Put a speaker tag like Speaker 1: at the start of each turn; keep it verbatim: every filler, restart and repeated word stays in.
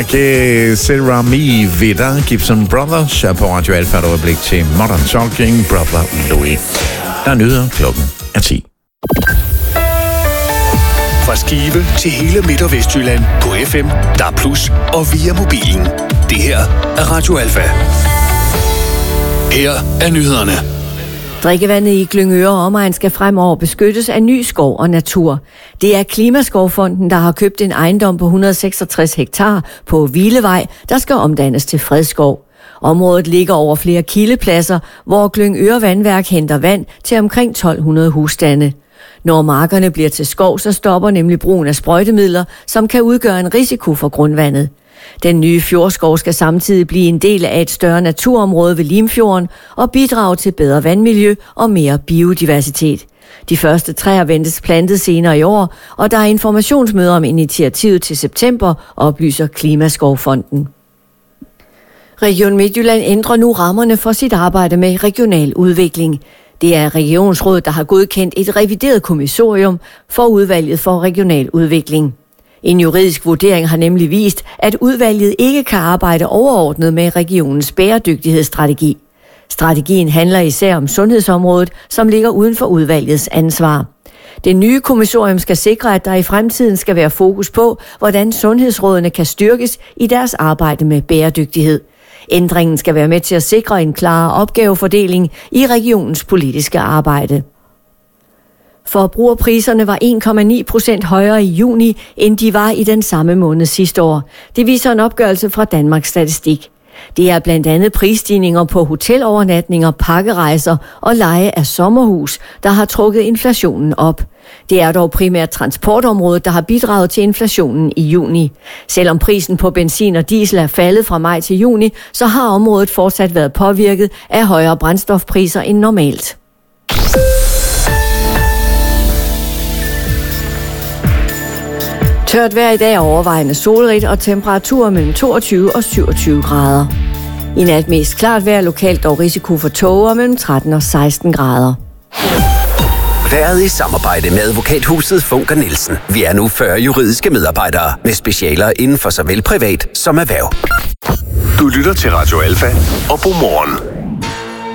Speaker 1: Che Cerami Vida, Gibson Brothers er på Radio Alfa, et øjeblik til Modern Talking, Brother Louis. Der er nyheder, klokken er ti.
Speaker 2: Fra Skive til hele Midt- og Vestjylland på F M, D A B plus og via mobilen. Det her er Radio Alfa. Her er nyhederne.
Speaker 3: Drikkevandet i Glyngøre og omegn skal fremover beskyttes af ny skov og natur. Det er Klimaskovfonden, der har købt en ejendom på et hundrede og seksogtres hektar på Hvilevej, der skal omdannes til fredskov. Området ligger over flere kildepladser, hvor Glyngøre Vandværk henter vand til omkring tolv hundrede husstande. Når markerne bliver til skov, så stopper nemlig brugen af sprøjtemidler, som kan udgøre en risiko for grundvandet. Den nye fjordskov skal samtidig blive en del af et større naturområde ved Limfjorden og bidrage til bedre vandmiljø og mere biodiversitet. De første træer ventes plantet senere i år, og der er informationsmøder om initiativet til september, oplyser Klimaskovfonden. Region Midtjylland ændrer nu rammerne for sit arbejde med regional udvikling. Det er Regionsrådet, der har godkendt et revideret kommissorium for udvalget for regional udvikling. En juridisk vurdering har nemlig vist, at udvalget ikke kan arbejde overordnet med regionens bæredygtighedsstrategi. Strategien handler især om sundhedsområdet, som ligger uden for udvalgets ansvar. Det nye kommissorium skal sikre, at der i fremtiden skal være fokus på, hvordan sundhedsrådene kan styrkes i deres arbejde med bæredygtighed. Ændringen skal være med til at sikre en klarere opgavefordeling i regionens politiske arbejde. Forbrugerpriserne var en komma ni procent højere i juni, end de var i den samme måned sidste år. Det viser en opgørelse fra Danmarks Statistik. Det er blandt andet prisstigninger på hotelovernatninger, pakkerejser og leje af sommerhus, der har trukket inflationen op. Det er dog primært transportområdet, der har bidraget til inflationen i juni. Selvom prisen på benzin og diesel er faldet fra maj til juni, så har området fortsat været påvirket af højere brændstofpriser end normalt. Tørt vejr i dag er overvejende solrigt og temperaturer mellem toogtyve og syvogtyve grader. I nat mest klart vejr, lokalt dog risiko for tåger mellem tretten og seksten grader.
Speaker 4: Været i samarbejde med advokathuset Funker Nielsen. Vi er nu fyrre juridiske medarbejdere med specialer inden for såvel privat som erhverv.
Speaker 2: Du lytter til Radio Alfa og God morgen.